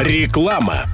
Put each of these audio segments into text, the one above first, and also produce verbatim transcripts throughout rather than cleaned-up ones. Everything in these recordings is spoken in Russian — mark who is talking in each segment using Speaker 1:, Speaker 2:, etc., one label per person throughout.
Speaker 1: Реклама.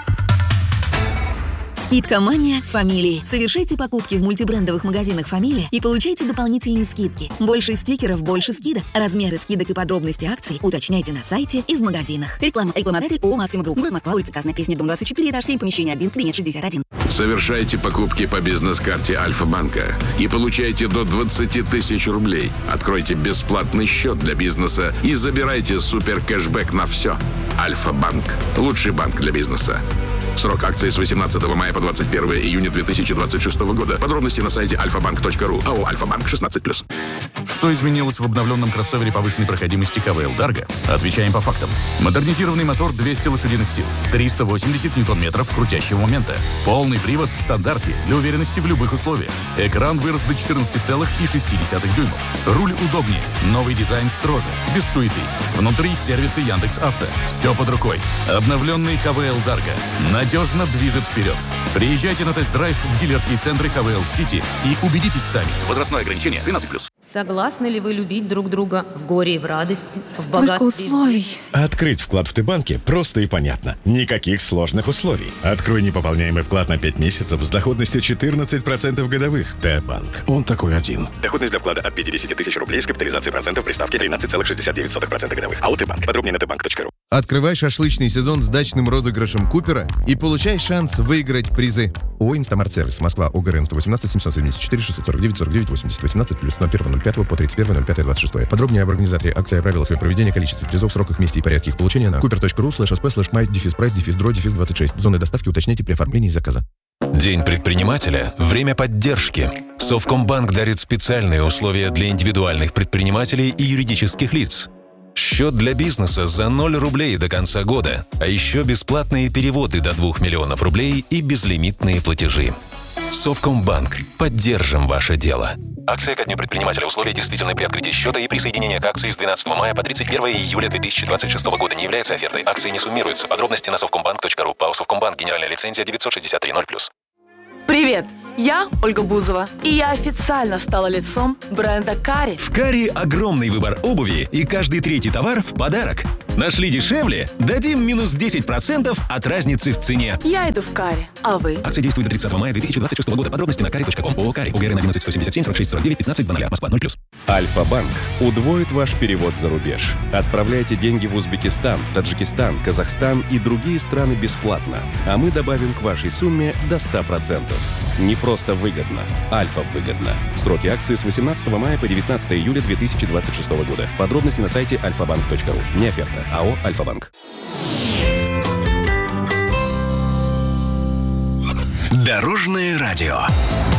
Speaker 2: Скидка «Мания» Фамилии. Совершайте покупки в мультибрендовых магазинах «Фамилия» и получайте дополнительные скидки. Больше стикеров, больше скидок. Размеры скидок и подробности акций уточняйте на сайте и в магазинах. Реклама. Рекламодатель ООО «Максима Групп». Город Москва, улица Красная Пресня, дом двадцать четыре, этаж семь, помещение один, кабинет шестьдесят один.
Speaker 3: Совершайте покупки по бизнес-карте Альфа-банка и получайте до двадцать тысяч рублей. Откройте бесплатный счет для бизнеса и забирайте супер кэшбэк на все. Альфа-банк. Лучший банк для бизнеса. Срок акции с восемнадцатого мая по двадцать первое июня две тысячи двадцать шестого года. Подробности на сайте альфа банк точка ру. АО «Альфа-банк» шестнадцать плюс.
Speaker 4: Что изменилось в обновленном кроссовере повышенной проходимости ха вэ эл Dargo? Отвечаем по фактам. Модернизированный мотор двести лошадиных сил, триста восемьдесят ньютон-метров крутящего момента. Полный привод в стандарте для уверенности в любых условиях. Экран вырос до четырнадцати целых шести десятых дюймов. Руль удобнее, новый дизайн строже, без суеты. Внутри сервисы Яндекс.Авто. Все под рукой. Обновленный ха вэ эл Dargo надежно движет вперед. Приезжайте на тест-драйв в дилерские центры ха вэ эл City и убедитесь сами. Возрастное ограничение тринадцать плюс.
Speaker 5: Согласны ли вы любить друг друга в горе и в радости, в
Speaker 6: Столько
Speaker 5: богатстве?
Speaker 6: условий.
Speaker 1: Открыть вклад в Т-банке просто и понятно. Никаких сложных условий. Открой непополняемый вклад на пять месяцев с доходностью четырнадцать процентов годовых. Т-банк. Он такой один.
Speaker 7: Доходность для вклада от пятидесяти тысяч рублей с капитализацией процентов при ставке тринадцать целых шестьдесят девять сотых процента годовых. АО «Т-банк». Подробнее на тэ банк точка ру.
Speaker 8: Открывай шашлычный сезон с дачным розыгрышем Купера и получай шанс выиграть призы. ООО «Инстамарт-сервис». Москва. ОГРН сто восемнадцать семьсот семьдесят четыре шестьсот сорок девять сорок девять восемьдесят восемнадцать плюс ноль первого ноль пятого по тридцать первое ноль пятое двадцать шестое. Подробнее об организации акции, о правилах ее проведения, количестве призов, сроках, месте и порядке их получения на купер точка ру слэш эс пэ слэш май дефис прайс дефис дро дефис двадцать шесть. Зоны доставки уточняйте при оформлении заказа.
Speaker 9: День предпринимателя – время поддержки. Совкомбанк дарит специальные условия для индивидуальных предпринимателей и юридических лиц. Счет для бизнеса за ноль рублей до конца года, а еще бесплатные переводы до двух миллионов рублей и безлимитные платежи. Совкомбанк. Поддержим ваше дело. Акция ко дню предпринимателя. Условия действительны при открытии счета и присоединение к акции с двенадцатого мая по тридцать первое июля две тысячи двадцать шестого года не является офертой. Акции не суммируются. Подробности на совкомбанк точка ру. ПАО «Совкомбанк». Генеральная лицензия девятьсот шестьдесят три ноль плюс.
Speaker 6: Привет! Я Ольга Бузова, и я официально стала лицом бренда Кари.
Speaker 10: В Кари огромный выбор обуви, и каждый третий товар в подарок. Нашли дешевле? Дадим минус десять процентов от разницы в цене.
Speaker 6: Я иду в Кари, а вы?
Speaker 10: Акция действует до тридцатого мая две тысячи двадцать шестого года. Подробности на кари точка ком. ООО «Кари». ОГРН одиннадцать сто семьдесят семь сорок шесть сорок девять пятнадцать два ноль. Москва ноль плюс.
Speaker 1: Альфа-банк удвоит ваш перевод за рубеж. Отправляйте деньги в Узбекистан, Таджикистан, Казахстан и другие страны бесплатно. А мы добавим к вашей сумме до ста процентов. Не просто выгодно. Альфа-выгодно. Сроки акции с восемнадцатого мая по девятнадцатое июля две тысячи двадцать шестого года. Подробности на сайте альфа банк точка ру. Не оферта. АО «Альфа-банк».
Speaker 11: Дорожное радио.